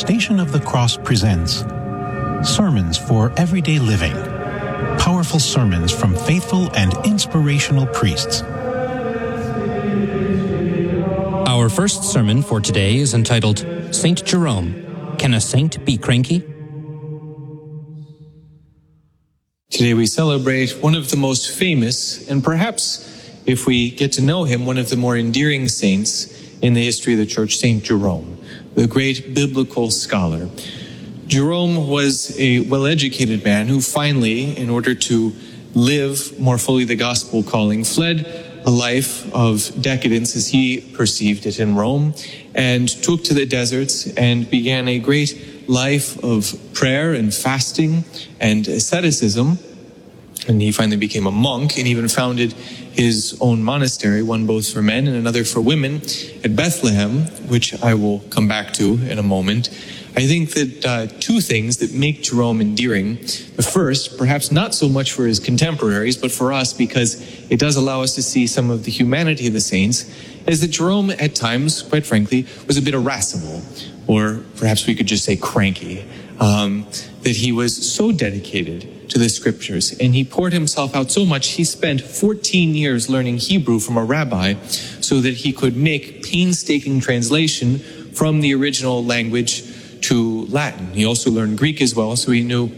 Station of the Cross presents Sermons for Everyday Living. Powerful sermons from faithful and inspirational priests. Our first sermon for today is entitled, Saint Jerome, Can a Saint Be Cranky? Today we celebrate one of the most famous, and perhaps, if we get to know him, one of the more endearing saints in the history of the Church, Saint Jerome, the great biblical scholar. Jerome was a well-educated man who finally, in order to live more fully the gospel calling, fled a life of decadence as he perceived it in Rome, and took to the deserts and began a great life of prayer and fasting and asceticism. And he finally became a monk and even founded his own monastery, one both for men and another for women, at Bethlehem, which I will come back to in a moment. I think that two things that make Jerome endearing. The first, perhaps not so much for his contemporaries, but for us, because it does allow us to see some of the humanity of the saints, is that Jerome at times, quite frankly, was a bit irascible, or perhaps we could just say cranky, that he was so dedicated to the scriptures, and he poured himself out so much, he spent 14 years learning Hebrew from a rabbi so that he could make painstaking translation from the original language to Latin. He also learned Greek as well, so he knew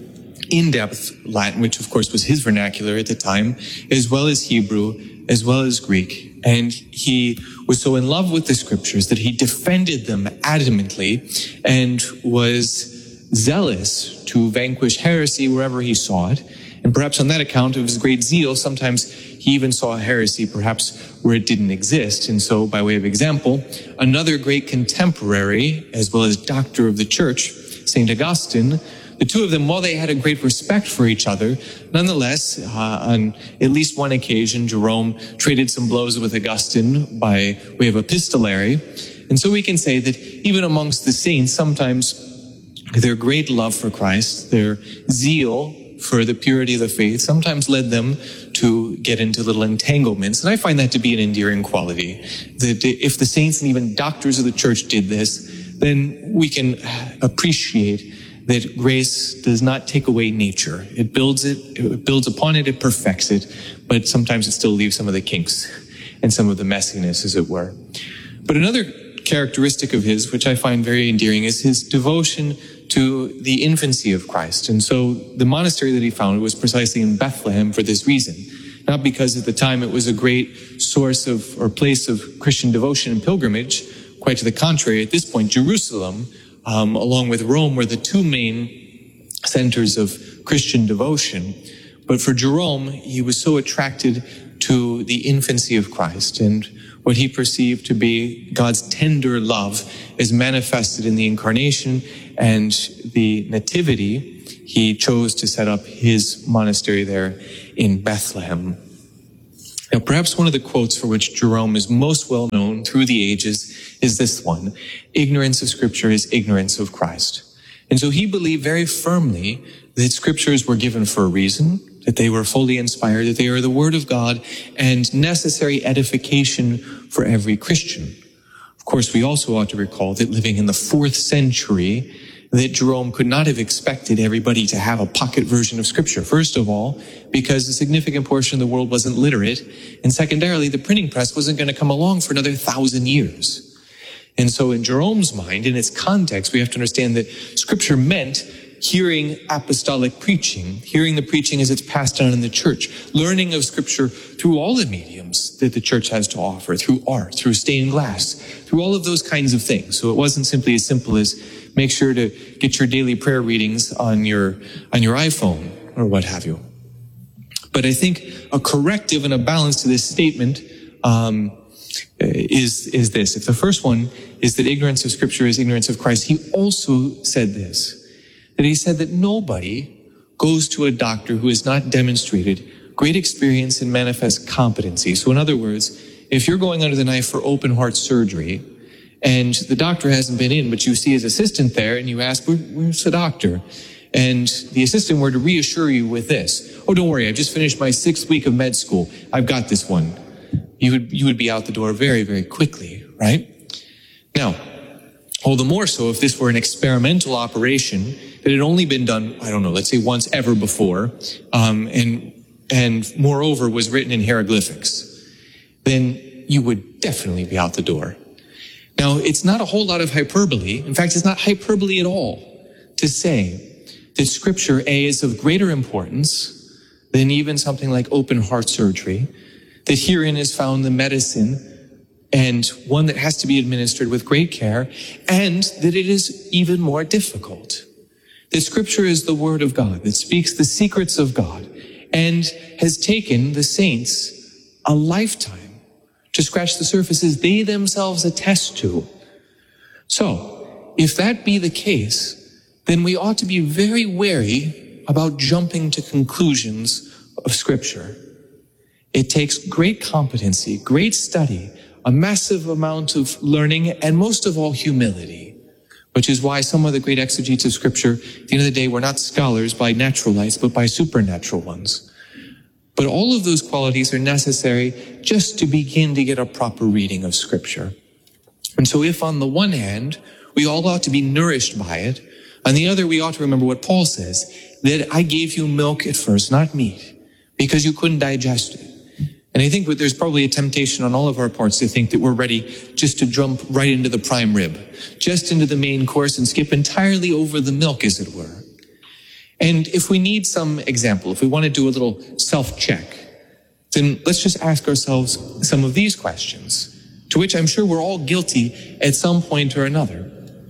in-depth Latin, which of course was his vernacular at the time, as well as Hebrew, as well as Greek. And he was so in love with the scriptures that he defended them adamantly and was zealous to vanquish heresy wherever he saw it. And perhaps on that account of his great zeal, sometimes he even saw a heresy perhaps where it didn't exist. And so, by way of example, another great contemporary, as well as doctor of the church, St. Augustine, the two of them, while they had a great respect for each other, nonetheless, on at least one occasion, Jerome traded some blows with Augustine by way of epistolary. And so we can say that even amongst the saints, sometimes their great love for Christ, their zeal for the purity of the faith, sometimes led them to get into little entanglements. And I find that to be an endearing quality. That if the saints and even doctors of the church did this, then we can appreciate that grace does not take away nature. It builds upon it, it perfects it, but sometimes it still leaves some of the kinks and some of the messiness, as it were. But another characteristic of his, which I find very endearing, is his devotion to the infancy of Christ. And so the monastery that he founded was precisely in Bethlehem for this reason. Not because at the time it was a great source of or place of Christian devotion and pilgrimage. Quite to the contrary, at this point, Jerusalem, along with Rome, were the two main centers of Christian devotion. But for Jerome, he was so attracted to the infancy of Christ and what he perceived to be God's tender love is manifested in the incarnation and the nativity. He chose to set up his monastery there in Bethlehem. Now, perhaps one of the quotes for which Jerome is most well known through the ages is this one: ignorance of Scripture is ignorance of Christ. And so he believed very firmly that Scriptures were given for a reason, that they were fully inspired, that they are the Word of God and necessary edification for every Christian. Of course, we also ought to recall that living in the 4th century, that Jerome could not have expected everybody to have a pocket version of Scripture. First of all, because a significant portion of the world wasn't literate, and secondarily, the printing press wasn't going to come along for another 1,000 years. And so in Jerome's mind, in its context, we have to understand that Scripture meant hearing apostolic preaching, hearing the preaching as it's passed down in the church, learning of Scripture through all the mediums that the church has to offer, through art, through stained glass, through all of those kinds of things. So it wasn't simply as simple as make sure to get your daily prayer readings on your iPhone or what have you. But I think a corrective and a balance to this statement is this. If the first one is that ignorance of Scripture is ignorance of Christ, he also said this, that he said that nobody goes to a doctor who has not demonstrated great experience and manifest competency. So in other words, if you're going under the knife for open heart surgery and the doctor hasn't been in, but you see his assistant there and you ask, where's the doctor? And the assistant were to reassure you with this: oh, don't worry, I've just finished my 6th week of med school. I've got this one. You would be out the door very, very quickly, right? Now, All the more so if this were an experimental operation that had only been done, I don't know, let's say once ever before, and moreover was written in hieroglyphics, then you would definitely be out the door. Now, it's not a whole lot of hyperbole. In fact, it's not hyperbole at all to say that Scripture, A, is of greater importance than even something like open heart surgery, that herein is found the medicine, and one that has to be administered with great care, and that it is even more difficult. That Scripture is the Word of God that speaks the secrets of God and has taken the saints a lifetime to scratch the surfaces they themselves attest to. So, if that be the case, then we ought to be very wary about jumping to conclusions of Scripture. It takes great competency, great study, a massive amount of learning, and most of all, humility, which is why some of the great exegetes of Scripture, at the end of the day, were not scholars by naturalites, but by supernatural ones. But all of those qualities are necessary just to begin to get a proper reading of Scripture. And so if on the one hand, we all ought to be nourished by it, on the other, we ought to remember what Paul says, that I gave you milk at first, not meat, because you couldn't digest it. And I think that there's probably a temptation on all of our parts to think that we're ready just to jump right into the prime rib, just into the main course and skip entirely over the milk, as it were. And if we need some example, if we want to do a little self-check, then let's just ask ourselves some of these questions, to which I'm sure we're all guilty at some point or another.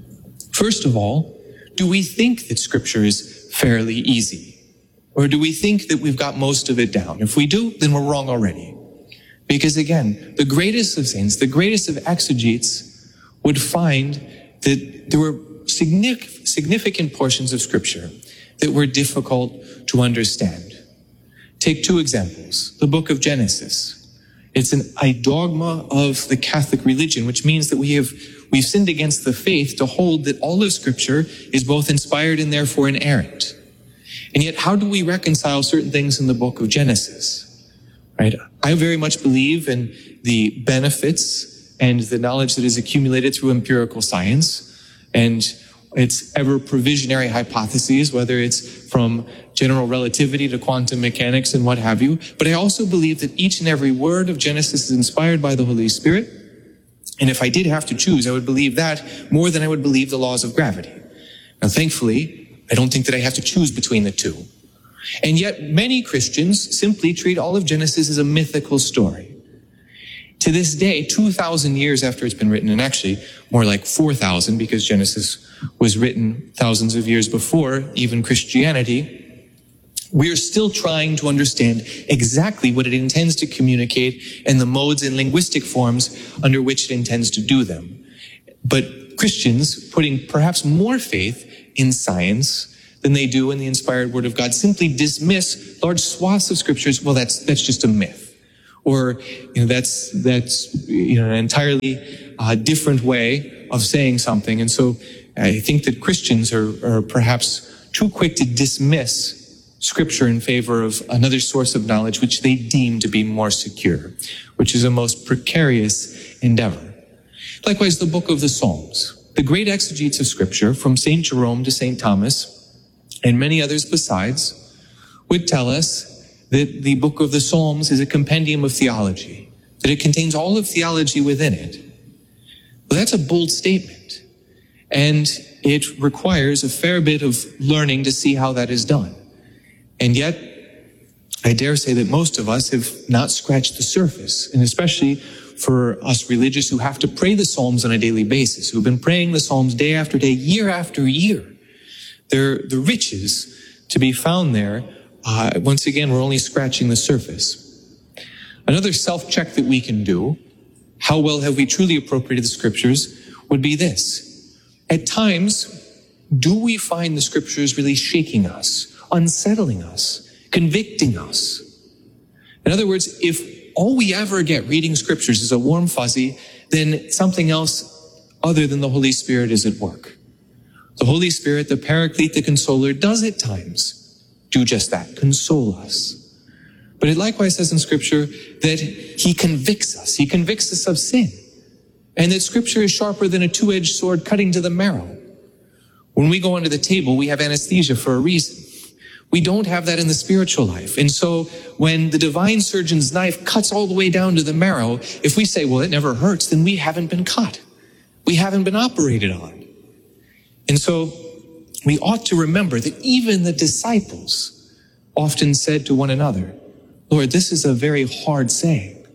First of all, do we think that Scripture is fairly easy? Or do we think that we've got most of it down? If we do, then we're wrong already. Because again, the greatest of saints, the greatest of exegetes would find that there were significant portions of Scripture that were difficult to understand. Take two examples. The book of Genesis. It's a dogma of the Catholic religion, which means that we've sinned against the faith to hold that all of Scripture is both inspired and therefore inerrant. And yet, how do we reconcile certain things in the book of Genesis? Right? I very much believe in the benefits and the knowledge that is accumulated through empirical science and its ever provisionary hypotheses, whether it's from general relativity to quantum mechanics and what have you. But I also believe that each and every word of Genesis is inspired by the Holy Spirit. And if I did have to choose, I would believe that more than I would believe the laws of gravity. Now, thankfully, I don't think that I have to choose between the two. And yet many Christians simply treat all of Genesis as a mythical story. To this day, 2,000 years after it's been written, and actually more like 4,000 because Genesis was written thousands of years before even Christianity, we are still trying to understand exactly what it intends to communicate and the modes and linguistic forms under which it intends to do them. But Christians, putting perhaps more faith in science than they do in the inspired Word of God, simply dismiss large swaths of Scriptures. Well, that's just a myth, or that's an entirely different way of saying something. And so I think that Christians are perhaps too quick to dismiss Scripture in favor of another source of knowledge which they deem to be more secure, which is a most precarious endeavor. Likewise, the book of the Psalms. The great exegetes of Scripture, from St. Jerome to St. Thomas, and many others besides, would tell us that the book of the Psalms is a compendium of theology, that it contains all of theology within it. Well, that's a bold statement, and it requires a fair bit of learning to see how that is done. And yet, I dare say that most of us have not scratched the surface, and especially for us religious who have to pray the Psalms on a daily basis, who've been praying the Psalms day after day, year after year. The riches to be found there, once again, we're only scratching the surface. Another self-check that we can do, how well have we truly appropriated the Scriptures, would be this. At times, do we find the Scriptures really shaking us, unsettling us, convicting us? In other words, if all we ever get reading Scriptures is a warm fuzzy, then something else other than the Holy Spirit is at work. The Holy Spirit, the Paraclete, the Consoler, does at times do just that, console us. But it likewise says in Scripture that He convicts us. He convicts us of sin. and that Scripture is sharper than a two-edged sword cutting to the marrow. When we go under the table, we have anesthesia for a reason. We don't have that in the spiritual life. And so when the divine surgeon's knife cuts all the way down to the marrow, if we say, well, it never hurts, then we haven't been cut. We haven't been operated on. And so we ought to remember that even the disciples often said to one another, Lord, this is a very hard saying.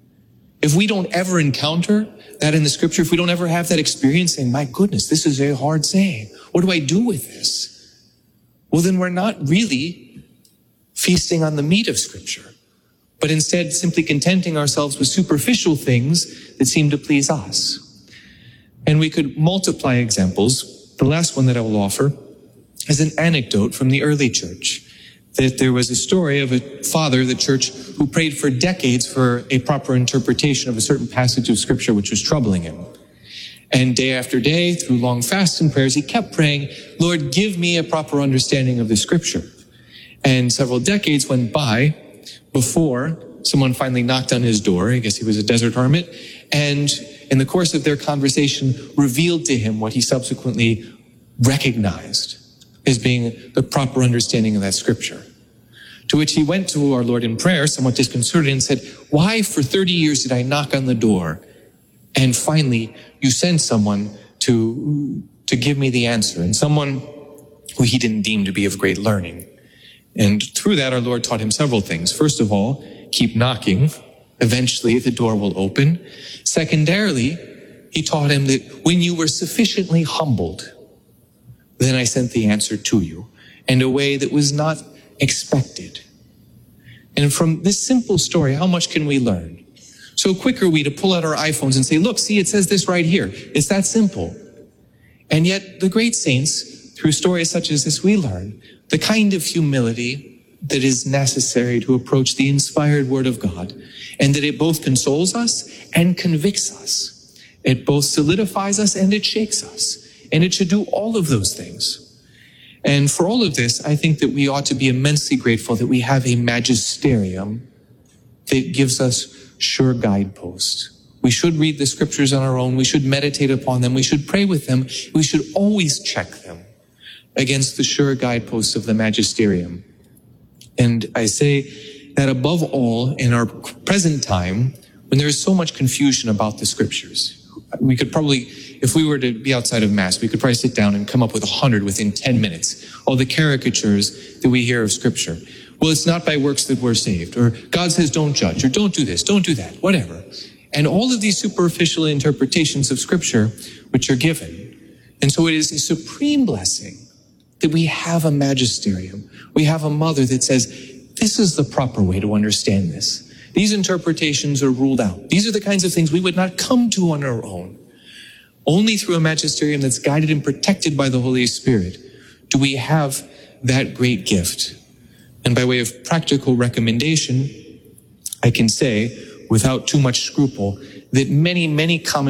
If we don't ever encounter that in the Scripture, if we don't ever have that experience saying, my goodness, this is a hard saying. What do I do with this? Well, then we're not really feasting on the meat of Scripture, but instead simply contenting ourselves with superficial things that seem to please us. And we could multiply examples. The last one that I will offer is an anecdote from the early church, that there was a story of a father of the church who prayed for decades for a proper interpretation of a certain passage of Scripture which was troubling him. And day after day, through long fasts and prayers, he kept praying, Lord, give me a proper understanding of the Scripture. And several decades went by before someone finally knocked on his door. I guess he was a desert hermit. And in the course of their conversation, revealed to him what he subsequently recognized as being the proper understanding of that Scripture. To which he went to our Lord in prayer, somewhat disconcerted, and said, why for 30 years did I knock on the door? And finally, you sent someone to give me the answer, and someone who he didn't deem to be of great learning. And through that, our Lord taught him several things. First of all, keep knocking. Eventually, the door will open. Secondarily, he taught him that when you were sufficiently humbled, then I sent the answer to you in a way that was not expected. And from this simple story, how much can we learn? So quick are we to pull out our iPhones and say, look, see, it says this right here. It's that simple. And yet the great saints, through stories such as this, we learn the kind of humility that is necessary to approach the inspired Word of God, and that it both consoles us and convicts us. It both solidifies us and it shakes us. And it should do all of those things. And for all of this, I think that we ought to be immensely grateful that we have a magisterium that gives us sure guideposts. We should read the Scriptures on our own. We should meditate upon them. We should pray with them. We should always check them against the sure guideposts of the magisterium. And I say that above all, in our present time, when there is so much confusion about the Scriptures, we could probably, if we were to be outside of Mass, we could probably sit down and come up with 100 within 10 minutes. All the caricatures that we hear of Scripture. Well, it's not by works that we're saved, or God says don't judge, or don't do this, don't do that, whatever. And all of these superficial interpretations of Scripture which are given. And so it is a supreme blessing that we have a magisterium. We have a mother that says, this is the proper way to understand this. These interpretations are ruled out. These are the kinds of things we would not come to on our own. Only through a magisterium that's guided and protected by the Holy Spirit do we have that great gift. And by way of practical recommendation, I can say, without too much scruple, that many, many commentators